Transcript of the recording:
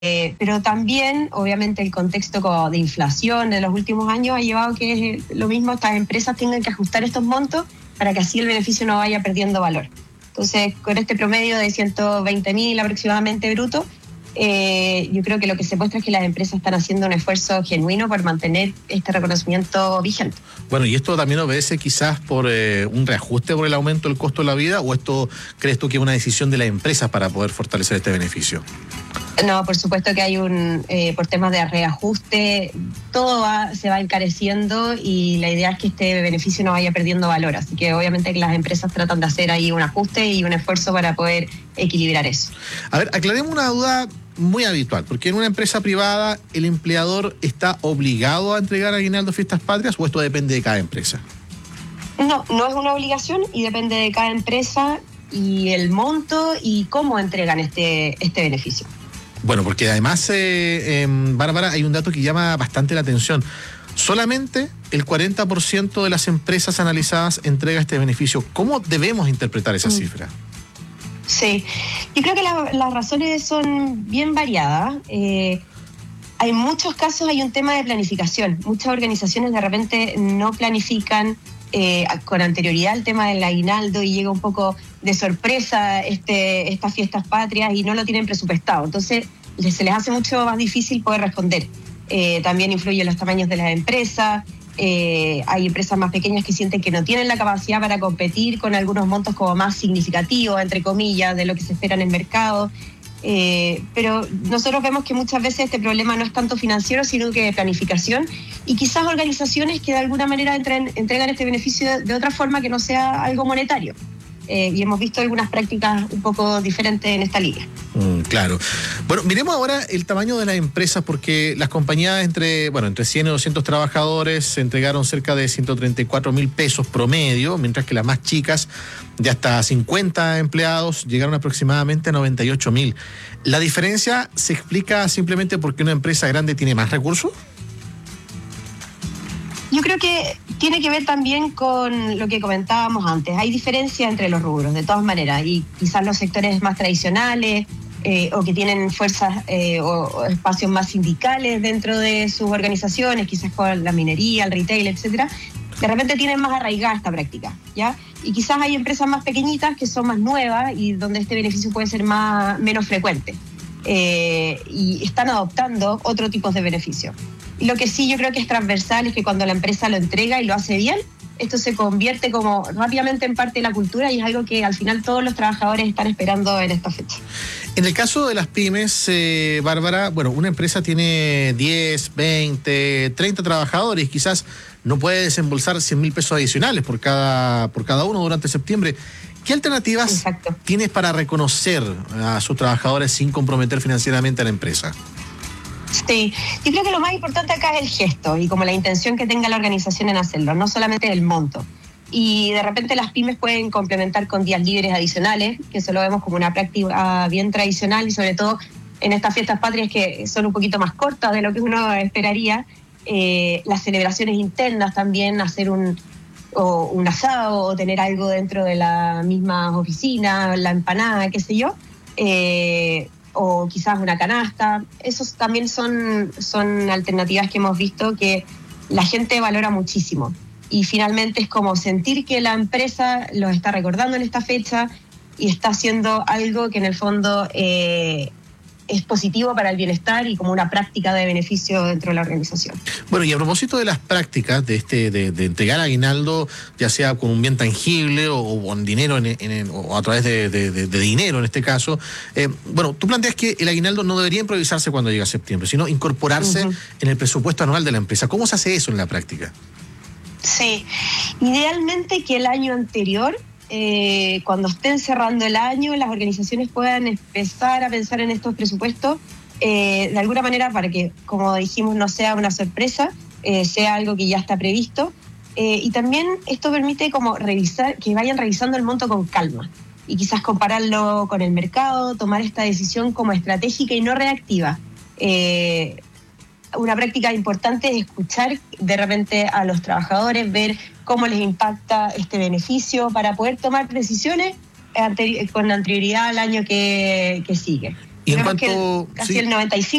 Pero también, obviamente, el contexto de inflación de los últimos años ha llevado que lo mismo estas empresas tengan que ajustar estos montos para que así el beneficio no vaya perdiendo valor. Entonces, con este promedio de 120.000 aproximadamente bruto, yo creo que lo que se muestra es que las empresas están haciendo un esfuerzo genuino por mantener este reconocimiento vigente. Bueno, ¿y esto también obedece quizás por un reajuste por el aumento del costo de la vida, o esto crees tú que es una decisión de las empresas para poder fortalecer este beneficio? No, por supuesto que hay por temas de reajuste, todo se va encareciendo y la idea es que este beneficio no vaya perdiendo valor. Así que obviamente que las empresas tratan de hacer ahí un ajuste y un esfuerzo para poder equilibrar eso. A ver, aclaremos una duda muy habitual, porque en una empresa privada el empleador está obligado a entregar aguinaldo Fiestas Patrias, ¿o esto depende de cada empresa? No es una obligación y depende de cada empresa y el monto y cómo entregan este beneficio. Bueno, porque además, Bárbara, hay un dato que llama bastante la atención. Solamente el 40% de las empresas analizadas entrega este beneficio. ¿Cómo debemos interpretar esa cifra? Sí, yo creo que las razones son bien variadas. Hay muchos casos, hay un tema de planificación. Muchas organizaciones de repente no planifican con anterioridad el tema del aguinaldo y llega un poco de sorpresa estas fiestas patrias y no lo tienen presupuestado. Entonces se les hace mucho más difícil poder responder. También influyen los tamaños de las empresas. Hay empresas más pequeñas que sienten que no tienen la capacidad para competir con algunos montos como más significativos, entre comillas, de lo que se espera en el mercado. Pero nosotros vemos que muchas veces este problema no es tanto financiero, sino que de planificación, y quizás organizaciones que de alguna manera entregan este beneficio de otra forma que no sea algo monetario. Y hemos visto algunas prácticas un poco diferentes en esta línea. Claro. Bueno, miremos ahora el tamaño de las empresas, porque las compañías entre 100 y 200 trabajadores se entregaron cerca de 134.000 pesos promedio, mientras que las más chicas, de hasta 50 empleados, llegaron aproximadamente a 98.000. ¿La diferencia se explica simplemente porque una empresa grande tiene más recursos? Yo creo que tiene que ver también con lo que comentábamos antes. Hay diferencia entre los rubros, de todas maneras, y quizás los sectores más tradicionales o que tienen fuerzas o espacios más sindicales dentro de sus organizaciones, quizás con la minería, el retail, etcétera, de repente tienen más arraigada esta práctica, ¿ya? Y quizás hay empresas más pequeñitas que son más nuevas y donde este beneficio puede ser menos frecuente. Y están adoptando otro tipo de beneficios. Lo que sí yo creo que es transversal es que cuando la empresa lo entrega y lo hace bien, esto se convierte como rápidamente en parte de la cultura y es algo que al final todos los trabajadores están esperando en esta fecha. En el caso de las pymes, Bárbara, una empresa tiene 10, 20, 30 trabajadores, quizás no puede desembolsar 100.000 pesos adicionales por cada uno durante septiembre. ¿Qué alternativas tienes para reconocer a sus trabajadores sin comprometer financieramente a la empresa? Sí, yo creo que lo más importante acá es el gesto y como la intención que tenga la organización en hacerlo, no solamente el monto. Y de repente las pymes pueden complementar con días libres adicionales, que eso lo vemos como una práctica bien tradicional y sobre todo en estas fiestas patrias que son un poquito más cortas de lo que uno esperaría. Las celebraciones internas también, hacer un asado o tener algo dentro de la misma oficina, la empanada, qué sé yo. O quizás una canasta. Esos también son alternativas que hemos visto que la gente valora muchísimo. Y finalmente es como sentir que la empresa los está recordando en esta fecha y está haciendo algo que en el fondo es positivo para el bienestar y como una práctica de beneficio dentro de la organización. Bueno, y a propósito de las prácticas de entregar aguinaldo, ya sea con un bien tangible o en dinero o a través de dinero en este caso, tú planteas que el aguinaldo no debería improvisarse cuando llega septiembre, sino incorporarse en el presupuesto anual de la empresa. ¿Cómo se hace eso en la práctica? Sí, idealmente que el año anterior, cuando estén cerrando el año, las organizaciones puedan empezar a pensar en estos presupuestos de alguna manera para que, como dijimos, no sea una sorpresa, sea algo que ya está previsto. Y también esto permite como que vayan revisando el monto con calma y quizás compararlo con el mercado, tomar esta decisión como estratégica y no reactiva. Una práctica importante es escuchar de repente a los trabajadores, ver cómo les impacta este beneficio para poder tomar decisiones con anterioridad al año que sigue. Y en Vemos que cuanto... casi sí. el 95